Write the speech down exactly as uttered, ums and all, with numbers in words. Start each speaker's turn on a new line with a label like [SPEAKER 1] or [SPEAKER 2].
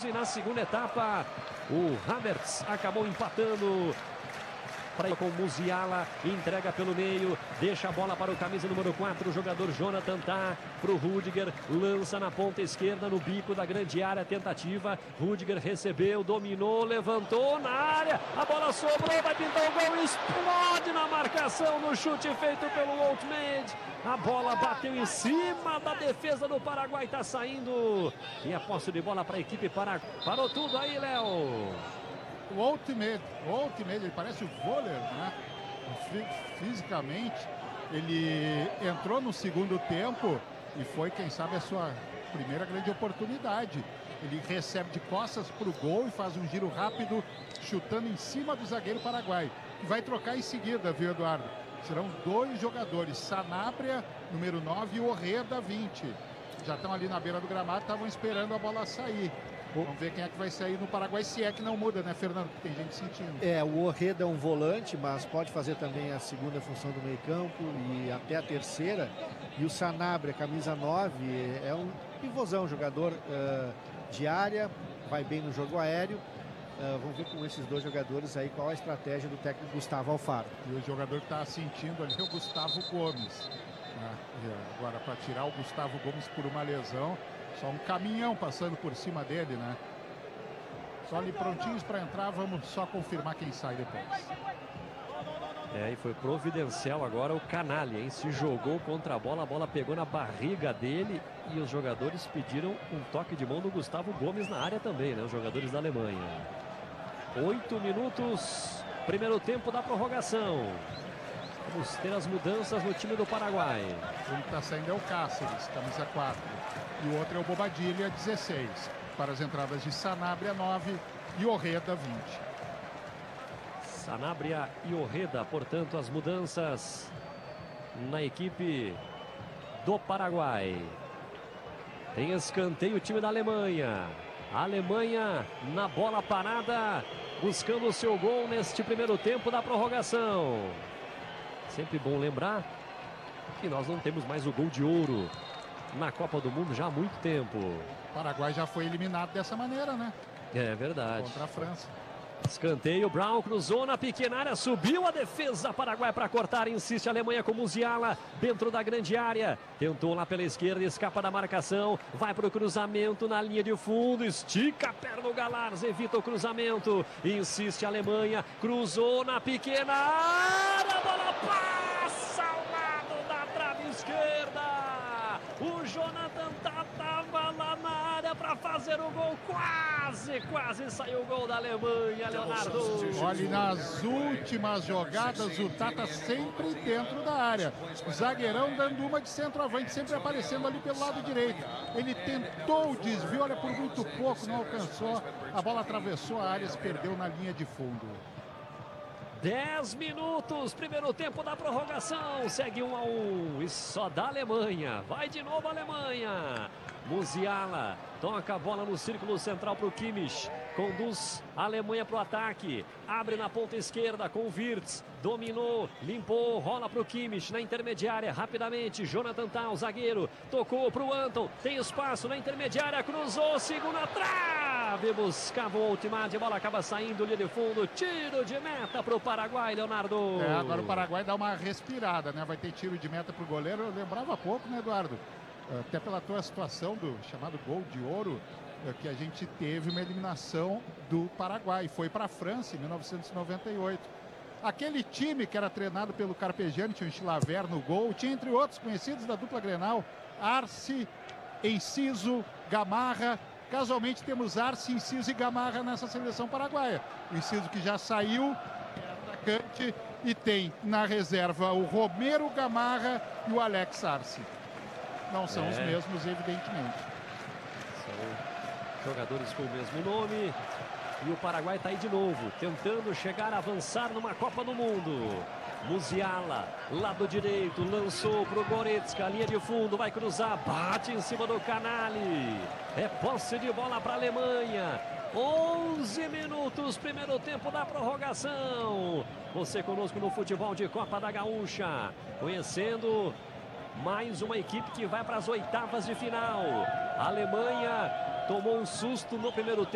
[SPEAKER 1] e na segunda etapa o Havertz acabou empatando. Para com o Musiala, entrega pelo meio, deixa a bola para o camisa número quatro, o jogador Jonathan Tah, para o Rudiger, lança na ponta esquerda, no bico da grande área, tentativa, Rudiger recebeu, dominou, levantou na área, a bola sobrou, vai pintar o gol, explode na marcação, no chute feito pelo Outmade, a bola bateu em cima da defesa do Paraguai, está saindo, e a posse de bola para a equipe Paraguai. Parou tudo aí, Léo.
[SPEAKER 2] O Outmade, o Outmade, ele parece o Voller, né? Fisicamente, ele entrou no segundo tempo e foi, quem sabe, a sua primeira grande oportunidade. Ele recebe de costas para o gol e faz um giro rápido, chutando em cima do zagueiro paraguai. E vai trocar em seguida, viu, Eduardo? Serão dois jogadores, Sanabria, número nove, e o Orreda, vinte. Já estão ali na beira do gramado, estavam esperando a bola sair. Vamos ver quem é que vai sair no Paraguai, se é que não muda, né, Fernando? Tem gente sentindo.
[SPEAKER 3] É, o Orreda é um volante, mas pode fazer também a segunda função do meio campo e até a terceira. E o Sanabria, camisa nove, é um pivôzão, jogador uh, de área, vai bem no jogo aéreo. Uh, vamos ver com esses dois jogadores aí qual a estratégia do técnico Gustavo Alfaro.
[SPEAKER 2] E o jogador que está sentindo ali é o Gustavo Gomes. Né? Agora, para tirar o Gustavo Gomes por uma lesão, só um caminhão passando por cima dele, né? Só ali prontinhos para entrar, vamos só confirmar quem sai depois.
[SPEAKER 1] É, e foi providencial agora o Canalha, hein? Se jogou contra a bola, a bola pegou na barriga dele e os jogadores pediram um toque de mão do Gustavo Gomes na área também, né? Os jogadores da Alemanha. Oito minutos, primeiro tempo da prorrogação. Vamos ter as mudanças no time do Paraguai.
[SPEAKER 2] Um que está saindo é o Cáceres, camisa quatro. E o outro é o Bobadilha, dezesseis. Para as entradas de Sanabria, nove. E Orreda, vinte.
[SPEAKER 1] Sanabria e Orreda, portanto, as mudanças na equipe do Paraguai. Tem escanteio o time da Alemanha. A Alemanha na bola parada, buscando o seu gol neste primeiro tempo da prorrogação. Sempre bom lembrar que nós não temos mais o gol de ouro na Copa do Mundo já há muito tempo.
[SPEAKER 2] O Paraguai já foi eliminado dessa maneira, né?
[SPEAKER 1] É verdade.
[SPEAKER 2] Contra a França.
[SPEAKER 1] Escanteio, Brown cruzou na pequena área, subiu a defesa Paraguai para cortar, insiste a Alemanha com Musiala dentro da grande área, tentou lá pela esquerda, escapa da marcação, vai para o cruzamento na linha de fundo, estica a perna o Galars, evita o cruzamento, insiste a Alemanha, cruzou na pequena área, a bola passa ao lado da trave esquerda, o Jonathan estava lá na área para fazer o gol, quase, quase saiu o gol da Alemanha, Leonardo.
[SPEAKER 2] Olha, nas últimas jogadas o Tata sempre dentro da área, o zagueirão dando uma de centroavante, sempre aparecendo ali pelo lado direito. Ele tentou o desvio, olha, por muito pouco, não alcançou, a bola atravessou a área e se perdeu na linha de fundo.
[SPEAKER 1] dez minutos, primeiro tempo da prorrogação, segue um a um e só da Alemanha, vai de novo a Alemanha. Musiala toca a bola no círculo central para o Kimmich, conduz a Alemanha para o ataque, abre na ponta esquerda com o Wirtz, dominou, limpou, rola para o Kimmich na intermediária, rapidamente, Jonathan Tah, o zagueiro, tocou para o Anton, tem espaço na intermediária, cruzou, segunda trave, buscava o Outmade, a bola acaba saindo, linha de fundo, tiro de meta para o Paraguai, Leonardo.
[SPEAKER 2] É, agora o Paraguai dá uma respirada, né? Vai ter tiro de meta para o goleiro, eu lembrava há pouco, né, Eduardo? Até pela tua situação do chamado gol de ouro, que a gente teve uma eliminação do Paraguai, foi para a França em mil novecentos e noventa e oito. Aquele time que era treinado pelo Carpegiani, tinha o Chilaver no gol, tinha entre outros conhecidos da dupla Grenal, Arce, Enciso, Gamarra. Casualmente temos Arce, Enciso e Gamarra nessa seleção paraguaia. O Enciso que já saiu, é atacante, e tem na reserva o Romero Gamarra e o Alex Arce. Não são é. os mesmos, evidentemente.
[SPEAKER 1] São jogadores com o mesmo nome. E o Paraguai está aí de novo, tentando chegar a avançar numa Copa do Mundo. Musiala, lado direito, lançou para o Goretzka, linha de fundo, vai cruzar, bate em cima do Canali. É posse de bola para a Alemanha. onze minutos, primeiro tempo da prorrogação. Você conosco no futebol de Copa da Gaúcha, conhecendo mais uma equipe que vai para as oitavas de final. A Alemanha tomou um susto no primeiro tempo.